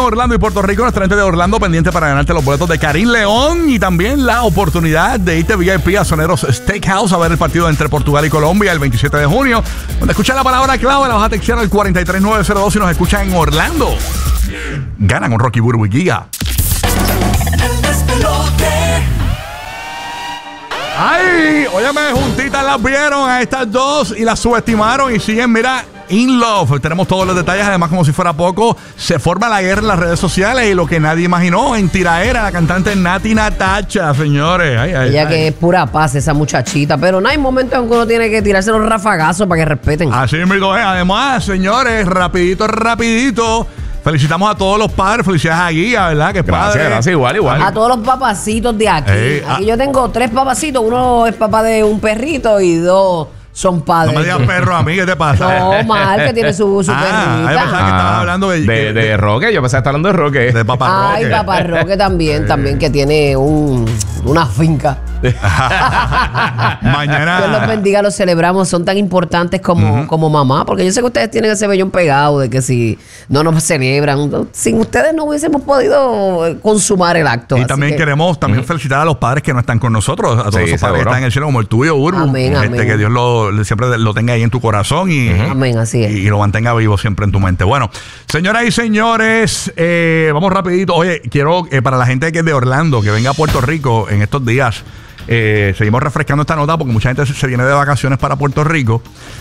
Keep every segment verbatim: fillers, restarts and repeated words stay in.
Orlando y Puerto Rico, nuestra gente de Orlando pendiente para ganarte los boletos de Karim León y también la oportunidad de irte V I P a Soneros Steakhouse a ver el partido entre Portugal y Colombia el veintisiete de junio. Donde escuchas la palabra clave, la vas a textear al cuatro tres nueve cero dos si nos escuchas en Orlando. Gana con Rocky Burbu y Giga. Ay, óyeme, juntitas las vieron a estas dos y las subestimaron y siguen, mira, in love. Tenemos todos los detalles, además, como si fuera poco, se forma la guerra en las redes sociales y lo que nadie imaginó, en tiraera, la cantante Nati Natasha, señores. Ay, ay, Ella ay. que es pura paz, esa muchachita, pero no hay momentos en que uno tiene que tirarse los rafagazos para que respeten. Así mismo es. Además, señores, rapidito, rapidito. Felicitamos a todos los padres, felicidades a Guía, ¿verdad? Que es Gracias, padre. gracias, igual, igual. A todos los papacitos de aquí. Ey, aquí ah. yo tengo tres papacitos, uno es papá de un perrito y dos son padres. No me digas perro a mí, ¿qué te pasa? No, mal, que tiene su, su Ah, perrita. ay, pensaba que estabas hablando de- de, de Roque. Yo pensé que estaba hablando de Roque. De Papá Ay, Roque. papá Roque también, también que tiene un, una finca. Mañana. Dios los bendiga, los celebramos, son tan importantes como, uh-huh. como mamá, porque yo sé que ustedes tienen ese vellón pegado de que si no nos celebran, sin ustedes no hubiésemos podido consumar el acto. Y así también que, queremos también uh-huh. felicitar a los padres que no están con nosotros, a todos Sí, esos padres seguro. que están en el cielo, como el tuyo, Urbu. Amén, este, amén. Que Dios lo, siempre lo tenga ahí en tu corazón y, uh-huh. Amén, así es. y, y lo mantenga vivo siempre en tu mente. Bueno, señoras y señores, eh, vamos rapidito. Oye, quiero eh, para la gente que es de Orlando, que venga a Puerto Rico en estos días, eh, seguimos refrescando esta nota porque mucha gente se, se viene de vacaciones para Puerto Rico.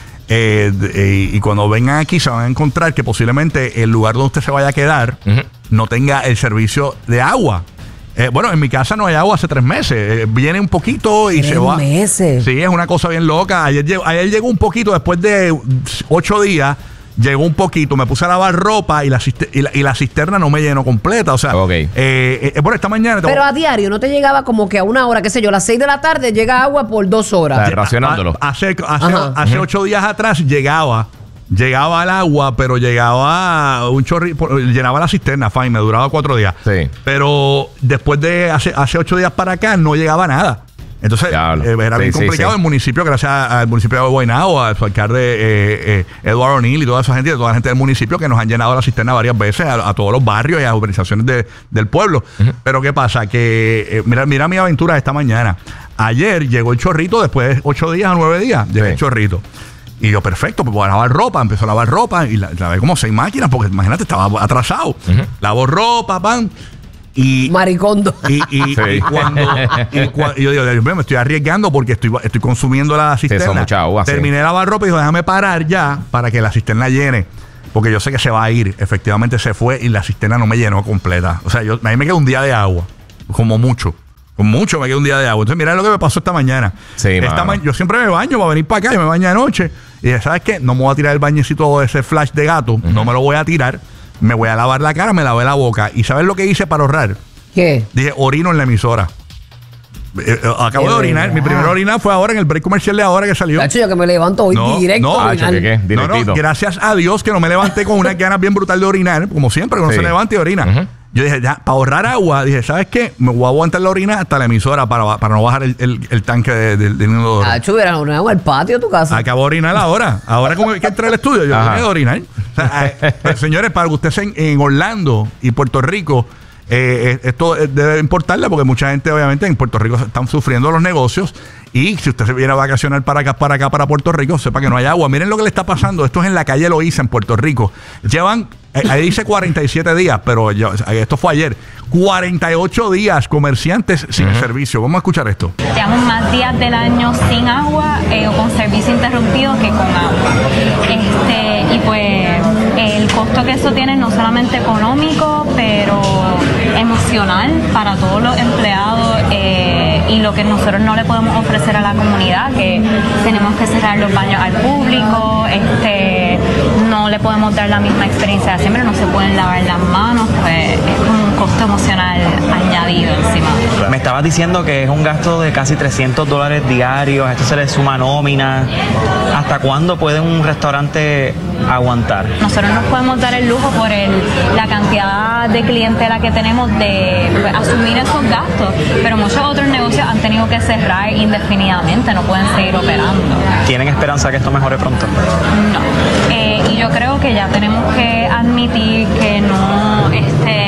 Eh, de, y cuando vengan aquí se van a encontrar que posiblemente el lugar donde usted se vaya a quedar uh-huh. no tenga el servicio de agua. Eh, bueno, en mi casa no hay agua hace tres meses. Eh, viene un poquito y ¿Tres se va. meses? Sí, es una cosa bien loca. Ayer llegó, ayer llegó un poquito, después de ocho días, llegó un poquito. Me puse a lavar ropa y la, cister- y la, y la cisterna no me llenó completa. O sea, okay. eh, eh, por esta mañana. Pero a diario, ¿no te llegaba como que a una hora, qué sé yo, a las seis de la tarde llega agua por dos horas? O sea, racionándolo. A- hace hace, hace uh-huh. ocho días atrás llegaba. Llegaba al agua, pero llegaba un chorrito, llenaba la cisterna, fine, me duraba cuatro días. Sí. Pero después de hace, hace ocho días para acá no llegaba nada. Entonces eh, era sí, bien complicado. sí, sí. El municipio, gracias al municipio de Guaynabo, a su alcalde eh, eh, Eduardo O'Neill y toda esa gente, toda la gente del municipio que nos han llenado la cisterna varias veces a, a todos los barrios y a las urbanizaciones de, del pueblo. Uh-huh. Pero ¿qué pasa? Que eh, mira, mira mi aventura esta mañana. Ayer llegó el chorrito después de ocho días a nueve días. Llegó sí. el chorrito. Y yo, perfecto, pues voy a lavar ropa. Empezó a lavar ropa y la, lavé como seis máquinas porque imagínate, estaba atrasado. Uh-huh. Lavo ropa, pan. Y, Maricondo. Y, y, sí. y cuando y cua, y yo digo, Dios mío, me estoy arriesgando porque estoy, estoy consumiendo la cisterna. Sí, mucha agua, Terminé sí. de lavar ropa y dijo, déjame parar ya para que la cisterna llene. Porque yo sé que se va a ir. Efectivamente se fue y la cisterna no me llenó completa. O sea, yo, a mí me queda un día de agua. Como mucho. Con mucho me queda un día de agua. Entonces, mira lo que me pasó esta mañana. Sí, esta ma- yo siempre me baño para venir para acá. Yo me baño anoche. Y dije, ¿sabes qué? No me voy a tirar el bañecito de ese flash de gato. Uh-huh. No me lo voy a tirar. Me voy a lavar la cara, me lavé la boca. ¿Y sabes lo que hice para ahorrar? ¿Qué? Dije, orino en la emisora. Eh, eh, acabo de orinar. Verdad. Mi primera orina fue ahora en el break comercial de ahora que salió. Tacho, yo que me levanto hoy no, directo. No, ah, ¿qué, qué? no, no, gracias a Dios que no me levanté con unas ganas bien brutal de orinar, como siempre, que uno sí. se levanta y orina. Uh-huh. Yo dije, ya, para ahorrar agua, dije, ¿sabes qué? Me voy a aguantar la orina hasta la emisora para, para no bajar el, el, el tanque de, de, de inodoro. Ah, hubieras orinado al patio de tu casa. Acabo de orinar ahora. Ahora como que entré al estudio, yo tengo que orinar. O sea, eh, pero, señores, para que ustedes en, en Orlando y Puerto Rico, eh, esto debe importarle porque mucha gente obviamente en Puerto Rico están sufriendo los negocios. Y si usted se viene a vacacionar para acá, para acá, para Puerto Rico, sepa que no hay agua. Miren lo que le está pasando. Esto es en la calle Loíza, en Puerto Rico. Llevan, eh, ahí dice cuarenta y siete días, pero yo, esto fue ayer. cuarenta y ocho días comerciantes sin uh-huh. servicio. Vamos a escuchar esto. Llevamos más días del año sin agua eh, o con servicio interrumpido que con agua. Este, y pues el costo que eso tiene no solamente económico, pero emocional para todos los empleados eh, y lo que nosotros no le podemos ofrecer a la comunidad, que tenemos que cerrar los baños al público, este, no le podemos dar la misma experiencia de siempre, no se pueden lavar las manos, pues es como un costo emocional añadido encima. Me estabas diciendo que es un gasto de casi trescientos dólares diarios, a esto se le suma nómina. ¿Hasta cuándo puede un restaurante aguantar? Nosotros nos podemos dar el lujo por el, la cantidad de clientela que tenemos de pues, asumir esos gastos, pero muchos otros negocios han tenido que cerrar indefinidamente, no pueden seguir operando. ¿Tienen esperanza que esto mejore pronto? No. Eh, y yo creo que ya tenemos que admitir que no, este,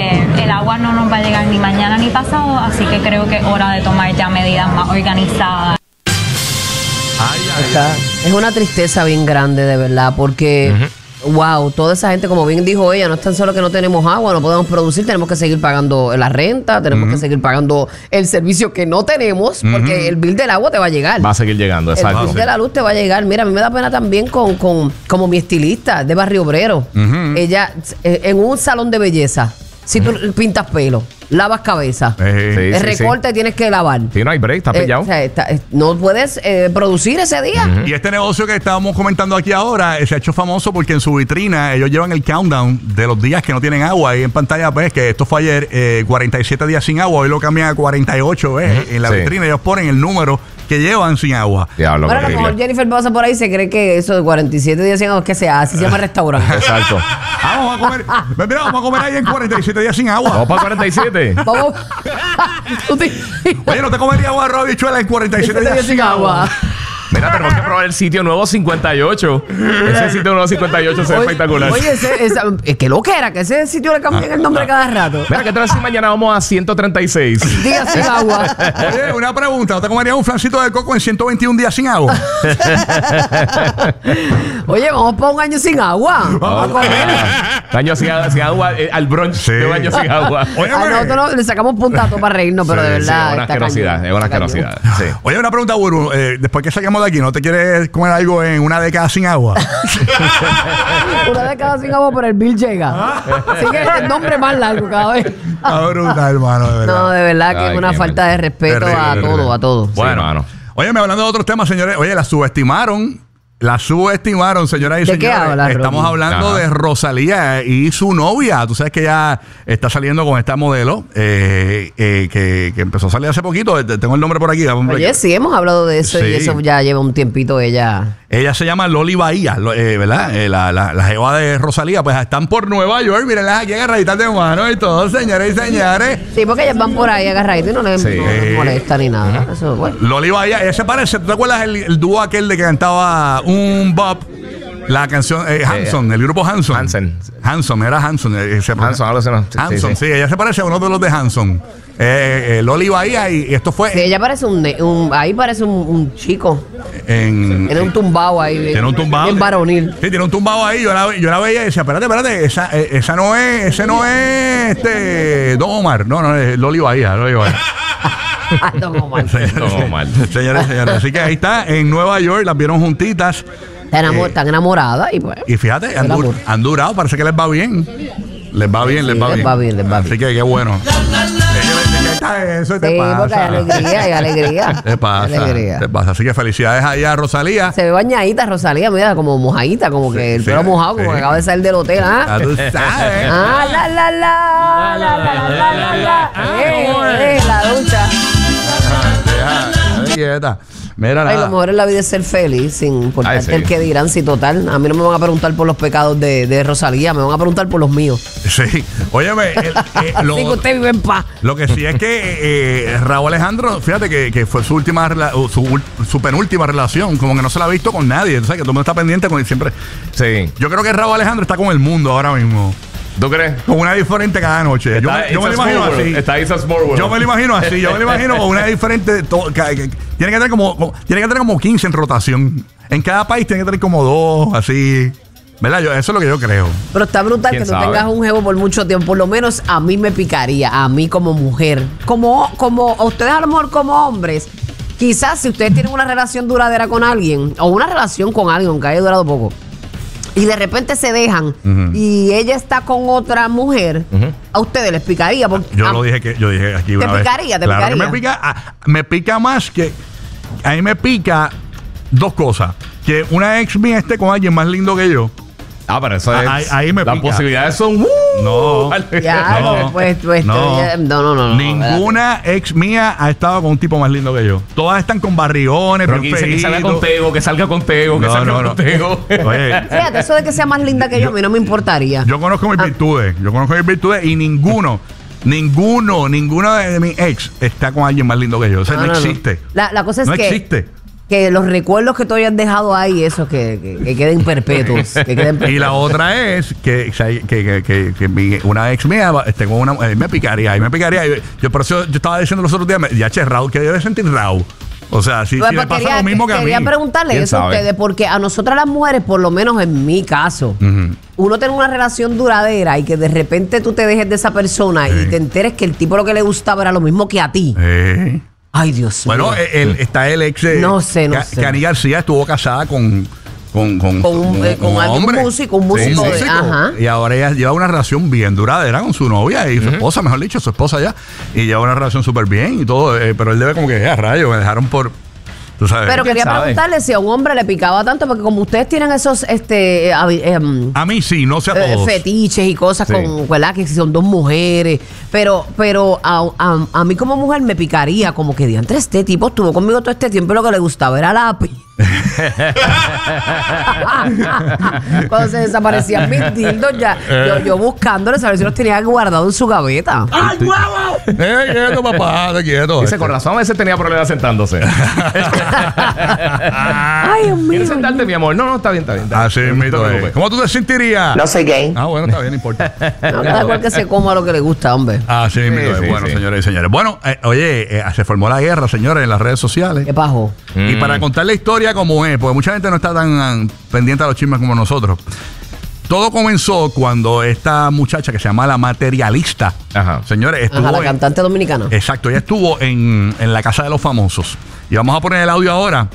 nos va a llegar ni mañana ni pasado, así que creo que es hora de tomar ya medidas más organizadas. Ay, ay, Está- ay. Es una tristeza bien grande, de verdad, porque, wow, toda esa gente, como bien dijo ella, no es tan solo que no tenemos agua, no podemos producir, tenemos que seguir pagando la renta, tenemos que seguir pagando el servicio que no tenemos, porque el bill del agua te va a llegar. Va a seguir llegando, El exacto. bill de la luz te va a llegar. Mira, a mí me da pena también con, con como mi estilista de Barrio Obrero. Ella, eh, en un salón de belleza, si tú pintas pelo, lavas cabeza, Eh, Sí, el sí, recorte tienes que lavar. Sí, no hay break, está Eh, pillado. o sea, está- eh, no puedes eh, producir ese día. Y este negocio que estábamos comentando aquí ahora eh, se ha hecho famoso porque en su vitrina ellos llevan el countdown de los días que no tienen agua. Ahí en pantalla ves que esto fue ayer, eh, cuarenta y siete días sin agua. Hoy lo cambian a cuarenta y ocho. ¿Ves? En la Sí. vitrina ellos ponen el número que llevan sin agua. Diablo, Bueno, a lo horrible. mejor Jennifer pasa por ahí y se cree que eso de cuarenta y siete días sin agua es que sea, así se llama restaurante. Exacto. Vamos a comer. Mira, vamos a comer ahí en cuarenta y siete días sin agua. Vamos para cuarenta y siete. Vamos. Tú te- Oye, ¿no te comerías agua arroz habichuela en cuarenta y siete días sin agua? Mira, tenemos que probar el sitio nuevo cincuenta y ocho. Ese sitio nuevo cincuenta y ocho se ve Oye, espectacular. Oye, ese, esa- eh, qué lo que era, que ese sitio le cambian el nombre cada rato. Mira, ¿qué tal si mañana vamos a ciento treinta y seis? Días sin agua. Oye, una pregunta. ¿No te comerías un flancito de coco en ciento veintiún días sin agua? Oye, vamos para un año sin agua. Vamos a comer. Año sin, sin agua, eh, al brunch Sí. de un año sin agua. Oye, A nosotros no- le sacamos puntato para reírnos, pero de Sí, verdad. es una está asquerosidad, cañón, es una está cañón. asquerosidad. Sí. Oye, una pregunta, Buru. Eh, después que saquemos de aquí, ¿no te quieres comer algo en una década sin agua? Una de cada sin agua, pero el bill llega. Así que el nombre más largo cada vez. Ah, brutal, hermano, de verdad. No, de verdad que Ay, es una qué falta de respeto Terrible, a terrible. todo, a todo. Bueno, mano. Oye, me hablando de otros temas, señores. Oye, la subestimaron. La subestimaron, señoras y ¿De qué señores. hablas, Estamos Rocky? hablando Ajá. de Rosalía y su novia. Tú sabes que ella está saliendo con esta modelo eh, eh, que, que empezó a salir hace poquito. Eh, Tengo el nombre por aquí. Vamos a ver. Oye, sí, hemos hablado de eso Sí. y eso ya lleva un tiempito ella. Ella se llama Loli Bahía, lo- eh, ¿verdad? Eh, la, la, la jeva de Rosalía. Pues están por Nueva York. Mírenlas aquí agarraditas de mano y todo, señores y señores. Sí, porque ellas van por ahí agarraditas y no les, Sí. no les molesta ni nada. Eso, bueno. Loli Bahía, ella se parece. ¿Tú te acuerdas el, el dúo aquel de que cantaba un Bob? La canción eh, Hanson, el grupo Hanson. Hanson. Hanson, era Hanson. eh, ese- Hanson, algo así, ¿no? Sí, Hanson, sí, sí, sí. ella se parece a uno de los de Hanson. Eh, eh, Loli Bahía, y, y esto fue Sí, ella parece un, ne- un- ahí parece un, un chico. en. Tiene un tumbao ahí. bien- Tiene un tumbado. Bien varonil. Sí, tiene un tumbado ahí. Yo la, yo la veía y decía, espérate, espérate, esa, eh, esa no es, ese no es este Don Omar. No, no, es Loli Bahía, Loli Bahía. Ay, no, como mal. Todo mal. Señores, señores. Así que ahí está, en Nueva York, las vieron juntitas. Está enamo- Eh, Están enamoradas y pues. Y fíjate, han, El dur- amor. han durado, parece que les va bien. Les va bien, les Sí, va les bien. va bien, les va Así bien. que qué bueno. Es que le- le está Eso te Sí, pasa. porque hay alegría, hay alegría. Te pasa, Hay alegría. te pasa. Así que felicidades allá a Rosalía. Se ve bañadita Rosalía, mira, como mojadita, como que el sí, pelo mojado, como sí. que acaba de salir del hotel, Ya ¿ah? tú sabes. Ah, la, la, la, la, la, la, la, la, la. Eh, eh, la ducha. Deja, deja quieta. Mira, Ay, lo nada. mejor en la vida es ser feliz, sin importar Ay, sí. el que dirán. Si total, a mí no me van a preguntar por los pecados de, de Rosalía, me van a preguntar por los míos. Sí. Óyeme, el- eh, lo, Así que usted vive en paz. lo que sí es que eh, Raúl Alejandro, fíjate que, que fue su última rela- o su, ul- su penúltima relación, como que no se la ha visto con nadie. Tú sabes que todo el mundo está pendiente con siempre. Sí. Yo creo que Raúl Alejandro está con el mundo ahora mismo. ¿Tú crees? Con una diferente cada noche. Yo, Está- me- yo me lo it's a imagino small world. así. Está It's a small world. Yo me lo imagino así. Yo me lo imagino con una diferente. to- ca- que- tiene que tener como, como- tiene que tener como quince en rotación. En cada país tiene que tener como dos, así. ¿Verdad? Yo, eso es lo que yo creo. Pero está brutal ¿Quién que tú sabe? tengas un jevo por mucho tiempo. Por lo menos a mí me picaría, a mí como mujer. Como, como a ustedes a lo mejor como hombres. Quizás si ustedes tienen una relación duradera con alguien, o una relación con alguien, aunque haya durado poco, y de repente se dejan, y ella está con otra mujer, a ustedes les picaría. Porque Yo a- lo dije que yo dije aquí ¿Te una vez. picaría? ¿Te Claro que picaría? me pica, ah, me pica más que a mí me pica dos cosas. Que una ex mía esté con alguien más lindo que yo. Ah, pero eso es. Ahí- ahí me Las pica. posibilidades son. uh, No. Ya, No. pues, pues, No. ya- no, no, no, no. Ninguna ex mía ha estado con un tipo más lindo que yo. Todas están con barrigones, Pero que bien dice que salga feitos. con Tego, que salga con Tego, que No, salga no, con no. Tego. Oye, Fíjate, eso de que sea más linda que yo, a mí no me importaría. yo conozco mis Ah. virtudes. Yo conozco mis virtudes y ninguno, ninguno, ninguno de, de mis ex está con alguien más lindo que yo. O sea, no, existe. La, la cosa es No que, existe. que que los recuerdos que tú hayas dejado ahí, esos que, que, que queden perpetuos. Que queden perpetuos. Y la otra es que, que, que, que, que mi, una ex mía tengo una, eh, me picaría, y me picaría. Yo, yo por eso yo estaba diciendo los otros días, ya che, Raúl, que debe sentir Raúl. O sea, si, Pues, si le pasa quería, lo mismo que a mí. Quería preguntarle ¿Quién eso sabe? a ustedes, porque a nosotras las mujeres, por lo menos en mi caso, Ujú. uno tiene una relación duradera y que de repente tú te dejes de esa persona Sí. y te enteres que el tipo lo que le gustaba era lo mismo que a ti. Eh. Ay, Dios Bueno, mío. eh, el- está el ex. eh, No sé, no Ca- sé. Cani García estuvo casada con. Con, con, Con un- eh, con alguien hombre. músico, un músico de- ajá. Y ahora ella lleva una relación bien duradera con su novia y su esposa, mejor dicho, su esposa ya. Y lleva una relación súper bien y todo. eh, pero él debe como que, a rayo, me dejaron por. Tú sabes. Pero quería sabe? preguntarle si a un hombre le picaba tanto, porque como ustedes tienen esos este eh, habi- em, a mí sí, no sé a eh, todos. fetiches y cosas Sí. con, ¿verdad? Que si son dos mujeres. Pero, pero a, a- a mí como mujer me picaría como que diantre, este tipo estuvo conmigo todo este tiempo y lo que le gustaba era lápiz. Cuando se desaparecían mis dildos, ya, yo, yo buscándoles a ver si los tenía guardados en su gaveta. Eh, quieto, papá, te quieto. Dice, con razón a veces tenía problemas sentándose. Ay, Dios mío. ¿Quieres sentarte, mi amor? No, no, está bien, está bien. está Así bien. No te mismo es. preocupes. ¿Cómo tú te sentirías? No soy gay. Ah, bueno, está bien, no importa. No, cada cual que se coma lo que le gusta, hombre. Así mismo es. sí, Bueno, sí. señores y señores. Bueno, eh, oye, eh, se formó la guerra, señores, en las redes sociales. ¿Qué pasó? Y para contar la historia como es, porque mucha gente no está tan ah, pendiente a los chismes como nosotros. Todo comenzó cuando esta muchacha que se llama La Materialista, Ajá. señores, estuvo Ajá, la en- cantante dominicana. exacto, ella estuvo en, en la Casa de los Famosos. Y vamos a poner el audio ahora.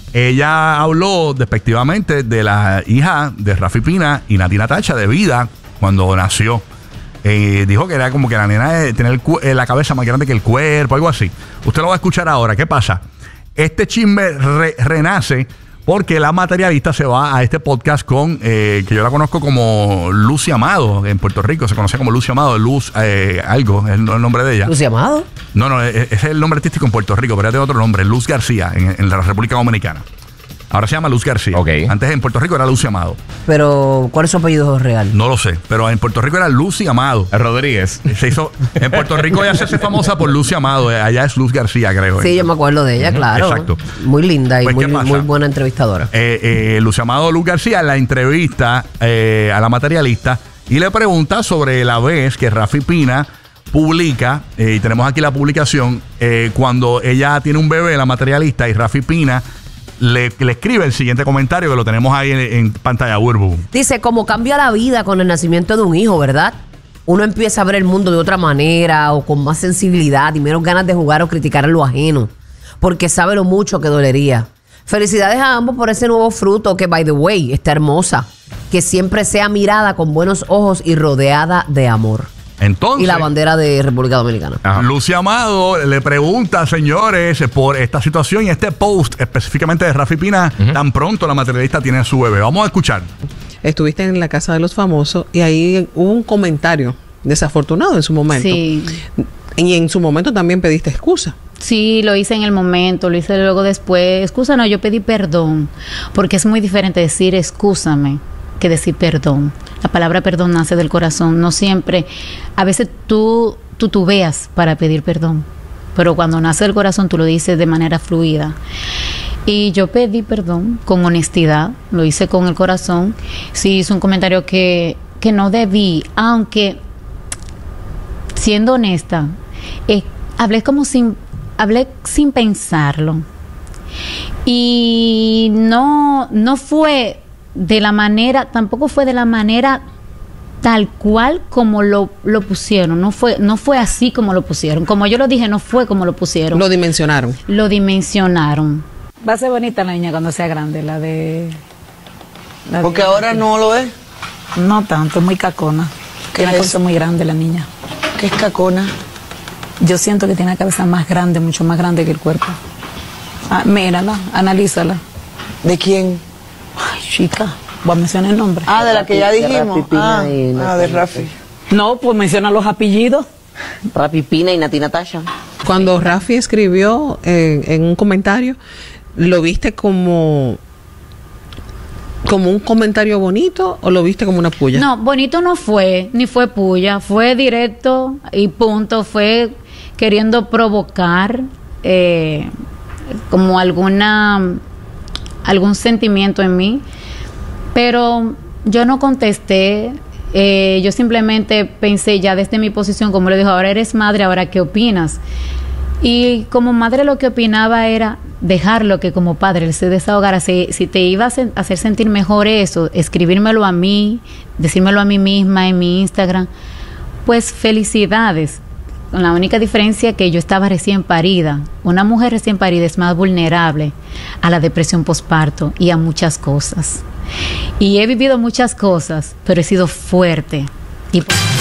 Ella habló despectivamente de la hija de Rafi Pina y Nati Natasha de vida cuando nació. Eh, dijo que era como que la nena eh, tenía el cu- eh, la cabeza más grande que el cuerpo, algo así. Usted lo va a escuchar ahora. ¿Qué pasa? Este chisme re- renace porque La Materialista se va a este podcast con, eh, que yo la conozco como Lucy Amado en Puerto Rico. Se conoce como Lucy Amado, Luz eh, algo, es el, el nombre de ella. ¿Lucy Amado? No, no, e- ese es el nombre artístico en Puerto Rico, pero ella tiene otro nombre, Luz García, en, en la República Dominicana. Ahora se llama Luz García. Ok. Antes en Puerto Rico era Lucy Amado. Pero, ¿cuál es su apellido real? No lo sé, pero en Puerto Rico era Lucy Amado. Rodríguez. Se hizo, en Puerto Rico ella se hace famosa por Lucy Amado. eh, Allá es Luz García, creo. Sí, eh. yo me acuerdo de ella, claro. Exacto. Muy linda y Pues, muy, ¿qué pasa? muy buena entrevistadora. Eh, eh, Lucy Amado Luz García la entrevista eh, a La Materialista y le pregunta sobre la vez que Rafi Pina publica, eh, y tenemos aquí la publicación, eh, cuando ella tiene un bebé, La Materialista, y Rafi Pina le, le escribe el siguiente comentario que lo tenemos ahí en, en pantalla, Burbu. Dice, como cambia la vida con el nacimiento de un hijo, ¿verdad? Uno empieza a ver el mundo de otra manera o con más sensibilidad y menos ganas de jugar o criticar a lo ajeno, porque sabe lo mucho que dolería. Felicidades a ambos por ese nuevo fruto que, by the way, está hermosa. Que siempre sea mirada con buenos ojos y rodeada de amor. Entonces, Y la bandera de República Dominicana. Ajá. Lucy Amado le pregunta, señores, por esta situación y este post específicamente de Rafi Pina, tan pronto La Materialista tiene a su bebé. Vamos a escuchar. Estuviste en la Casa de los Famosos y ahí hubo un comentario desafortunado en su momento. Sí. Y en su momento también pediste excusa. Sí, lo hice en el momento, lo hice luego después. Excusa, no, yo pedí perdón, porque es muy diferente decir excúsame que decir perdón. La palabra perdón nace del corazón, no siempre. A veces tú tú tuveas para pedir perdón, pero cuando nace del corazón tú lo dices de manera fluida. Y yo pedí perdón con honestidad, lo hice con el corazón. Sí, hice un comentario que, que no debí, aunque, siendo honesta, eh, hablé como sin, hablé sin pensarlo. Y no, no fue de la manera, tampoco fue de la manera tal cual como lo, lo pusieron. No fue, no fue así como lo pusieron. Como yo lo dije, no fue como lo pusieron. Lo dimensionaron. Lo dimensionaron. Va a ser bonita la niña cuando sea grande, la de... la Porque de- ahora no lo es. No tanto, es muy cacona. ¿Qué Tiene es una eso? cosa muy grande la niña. ¿Qué es cacona? Yo siento que tiene la cabeza más grande, mucho más grande que el cuerpo. Ah, mírala, analízala. ¿De quién? Ay, chica, voy a mencionar el nombre. Ah, de la que ya De Rafi dijimos. Pina Ah, y ah, de Rafi. No, pues menciona los apellidos. Rafi Pina y Nati Natasha. Cuando Rafi escribió en, en un comentario, ¿lo viste como, como un comentario bonito o lo viste como una puya? No, bonito no fue, ni fue puya, fue directo y punto, fue queriendo provocar eh, como alguna algún sentimiento en mí, pero yo no contesté. Eh, yo simplemente pensé ya desde mi posición, como le dijo, ahora eres madre, ahora ¿qué opinas? Y como madre lo que opinaba era dejarlo que como padre él se desahogara. Si, si te iba a sen- hacer sentir mejor eso, escribírmelo a mí, decírmelo a mí misma en mi Instagram, pues felicidades. Con la única diferencia que yo estaba recién parida. Una mujer recién parida es más vulnerable a la depresión postparto y a muchas cosas. Y he vivido muchas cosas, pero he sido fuerte. Y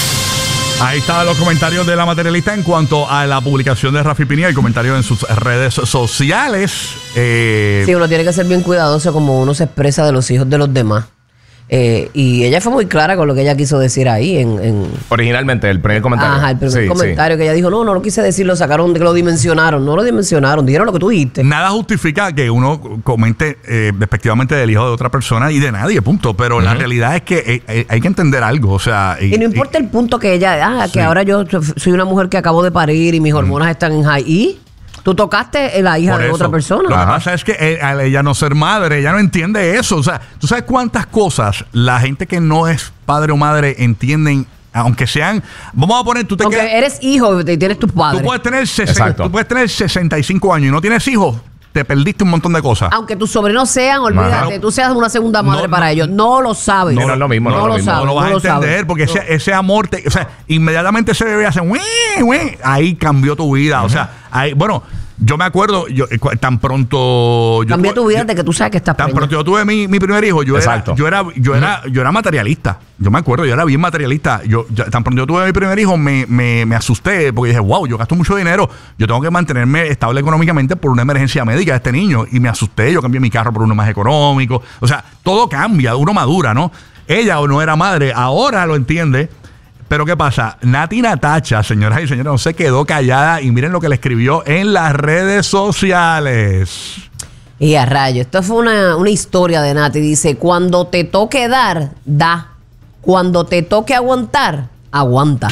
Ahí estaban los comentarios de la materialista en cuanto a la publicación de Rafi Pina y comentarios en sus redes sociales. Eh, Sí, uno tiene que ser bien cuidadoso como uno se expresa de los hijos de los demás. Eh, y ella fue muy clara con lo que ella quiso decir ahí en... en Originalmente, el primer comentario. Ajá, el primer Sí, comentario sí. que ella dijo, no, no lo quise decir, lo sacaron, lo dimensionaron. No lo dimensionaron, dijeron lo que tú dijiste. Nada justifica que uno comente eh, despectivamente del hijo de otra persona y de nadie, punto. Pero la realidad es que eh, eh, hay que entender algo. O sea, Y no importa el punto que ella, ah, que Sí. ahora yo soy una mujer que acabo de parir y mis hormonas están en high. ¿Y? Tú tocaste la hija Por de eso. otra persona. Lo que pasa es que eh, al ella no ser madre, ella no entiende eso. O sea, ¿tú sabes cuántas cosas la gente que no es padre o madre entienden? Aunque sean, vamos a poner, tú te Aunque quedas- eres hijo y tienes tus padres. tú puedes tener sesenta, Exacto. tú puedes tener sesenta y cinco años y no tienes hijos, te perdiste un montón de cosas. Aunque tus sobrinos sean, olvídate, Ajá. tú seas una segunda madre No, para no. ellos. No lo sabes. No, no es lo mismo, no es No lo lo mismo. sabes. No lo vas no a entender sabes. porque No. ese, ese amor, te- o sea, inmediatamente ese bebé hace, "Ué, ué", ahí cambió tu vida. O sea, ahí, bueno, yo me acuerdo, yo eh, cu- tan pronto. Yo Cambia tuve- tu vida yo- de que tú sabes que estás Tan preñada. pronto yo tuve mi, mi primer hijo, yo era, Exacto. yo era, yo era, yo era materialista. Yo me acuerdo, yo era bien materialista. Yo, yo- tan pronto yo tuve mi primer hijo, me, me, me asusté porque dije, wow, yo gasto mucho dinero, yo tengo que mantenerme estable económicamente por una emergencia médica de este niño. Y me asusté, yo cambié mi carro por uno más económico. O sea, todo cambia, uno madura, ¿no? Ella o no era madre, ahora lo entiende. Pero ¿qué pasa? Nati Natacha, señoras y señores, no se quedó callada y miren lo que le escribió en las redes sociales. Y a rayo, esto fue una, una historia de Nati. Dice, cuando te toque dar, da. Cuando te toque aguantar, aguanta.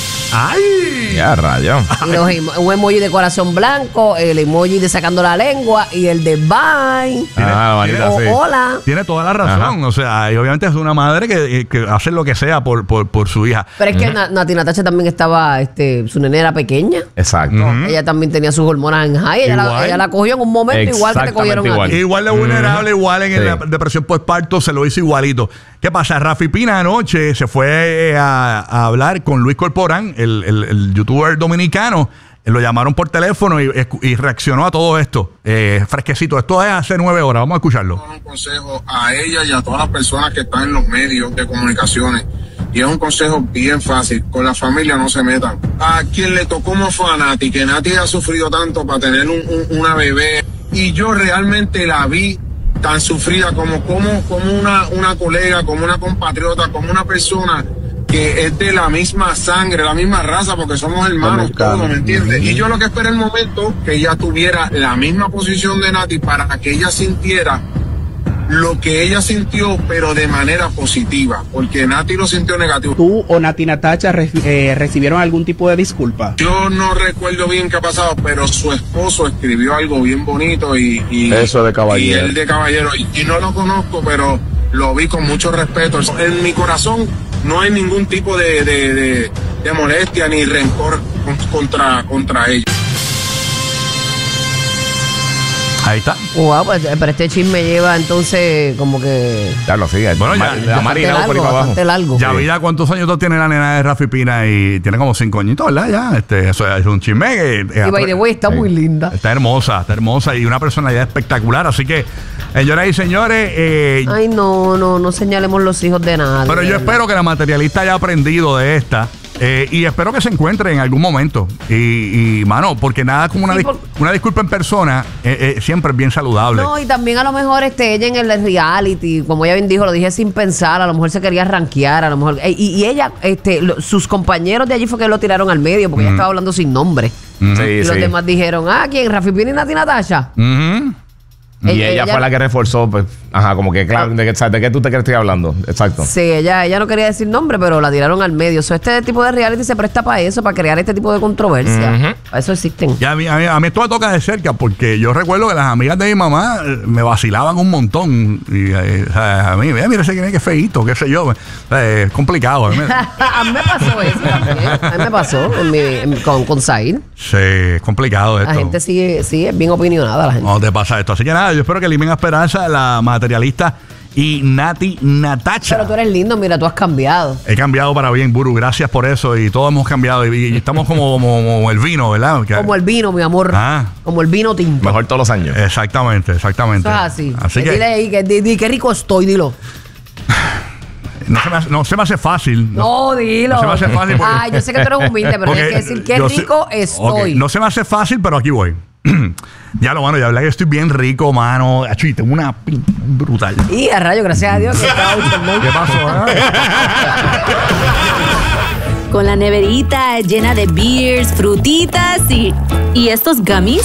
¡Ay! Ya, rayo. Y los emo- un emoji de corazón blanco, el emoji de sacando la lengua y el de bye. Ah, manita, O sí. hola. Tiene toda la razón. Ajá. O sea, y obviamente es una madre que, que hace lo que sea por, por, por su hija. Pero es que Na- Nati Natacha también estaba, este, su nene era pequeña. Exacto. Ella también tenía sus hormonas en high. Ella la, Igual. ella la cogió en un momento igual que te Exactamente cogieron igual. a ti. Igual de vulnerable, igual en Sí. la depresión postparto, se lo hizo igualito. ¿Qué pasa? Rafi Pina anoche se fue a, a hablar con Luis Corporán, el, el, el youtuber dominicano. Lo llamaron por teléfono y, y reaccionó a todo esto. Eh, fresquecito. Esto es hace nueve horas. Vamos a escucharlo. Un consejo a ella y a todas las personas que están en los medios de comunicaciones. Y es un consejo bien fácil. Con la familia no se metan. A quien le tocó como fue a Nati, que Nati ha sufrido tanto para tener un, un- una bebé. Y yo realmente la vi tan sufrida como, como, como una, una colega, como una compatriota, como una persona que es de la misma sangre, la misma raza, porque somos hermanos todos, ¿me entiendes? Y yo lo que esperé el momento que ella tuviera la misma posición de Nati para que ella sintiera lo que ella sintió, pero de manera positiva, porque Nati lo sintió negativo. ¿Tú o Nati Natacha re- eh, recibieron algún tipo de disculpa? Yo no recuerdo bien qué ha pasado, pero su esposo escribió algo bien bonito y, y Eso de caballero. Y él de caballero. Y, y no lo conozco, pero lo vi con mucho respeto. En mi corazón no hay ningún tipo de, de, de, de molestia ni rencor con- contra, contra ella. Ahí está. Wow, pues, pero este chisme lleva entonces como que Ya lo sigue. Bueno, ya- Ma- ya- la marinado por ahí para abajo. bastante largo. Ya vida, ¿cuántos años tiene la nena de Rafi Pina? Y tiene como cinco añitos, ¿verdad? Ya, este, eso es un chisme. que- Y by the way, está muy linda. Está hermosa, está hermosa y una personalidad espectacular. Así que, señoras y señores, eh, Ay, no, no, no señalemos los hijos de nadie. pero yo espero que la materialista haya aprendido de esta. eh, y espero que se encuentre en algún momento. Y, y mano, porque nada como una, Sí, dis- por- una disculpa en persona eh, eh, siempre es bien saludable. No, y también a lo mejor este, ella en el reality, como ella bien dijo, lo dije sin pensar, a lo mejor se quería rankear, a lo mejor. eh, Y, y ella, este, lo- sus compañeros de allí fue que lo tiraron al medio, porque ella estaba hablando sin nombre. Sí, Y los sí. demás dijeron, ah, ¿quién? Rafi Pina y Nati Natasha. Ujú. Y Ella- ella, ella- fue la que reforzó, pues, ajá, como que, claro, ¿de qué, sabes, ¿de qué tú te crees que estoy hablando? Exacto. Sí, ella, ella no quería decir nombre, pero la tiraron al medio. So, este tipo de reality se presta para eso, para crear este tipo de controversia. Ujú. Para eso existen. Y a mí, a, mí, a mí esto me toca de cerca porque yo recuerdo que las amigas de mi mamá eh, me vacilaban un montón. Y eh, o sea, a mí, mira, mira ese que que feíto, qué sé yo. O sea, es complicado. A mí me- A mí me pasó eso también. A mí me pasó en mi- en- con, con Zaid. sí, es complicado esto. La gente sigue, sí, es bien opinionada la gente. No te pasa esto. Así que nada, yo espero que eliminen a Esperanza, la materialista, y Nati Natacha. Pero tú eres lindo, mira, tú has cambiado. He cambiado para bien, Buru. Gracias por eso. Y todos hemos cambiado. Y, y estamos como, como, como el vino, ¿verdad? Que- Como el vino, mi amor. Ah. Como el vino tinto. Mejor todos los años. Exactamente, exactamente. Eso es así. Así Eh, que Dile ahí, que, di, di, qué rico estoy, dilo. no se, me hace, no se me hace fácil. No, dilo. No se me hace fácil. porque- Ay, yo sé que tú eres humilde, pero porque tienes que decir qué yo sé- rico Ok, estoy. no se me hace fácil, pero aquí voy. Ya lo, mano, ya verdad que estoy bien rico, mano. Achu, y tengo una pin brutal. Y a rayo, gracias a Dios que estaba ¿no? ¿Qué pasó? eh? Con la neverita llena de beers, frutitas y... ¿Y estos gummies?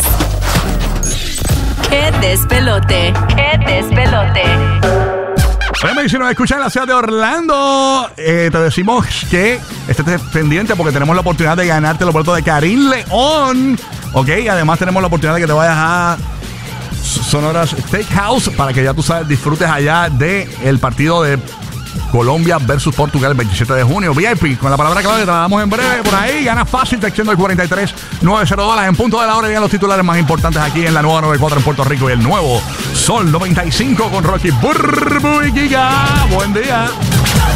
¡Qué despelote! ¡Qué despelote! Bueno, y si nos escuchan en la ciudad de Orlando, eh, te decimos que estés pendiente porque tenemos la oportunidad de ganarte los boletos de Karim León. Ok, y además tenemos la oportunidad de que te vayas a Sonoras Steakhouse para que ya tú sabes, disfrutes allá del partido de Colombia versus Portugal el veintisiete de junio. V I P, con la palabra clave que te la damos en breve por ahí. Gana fácil, textiendo el cuarenta y tres novecientos dólares en punto de la hora. Llegan los titulares más importantes aquí en la nueva noventa y cuatro en Puerto Rico y el nuevo Sol noventa y cinco con Rocky Burbu y Giga. Buen día.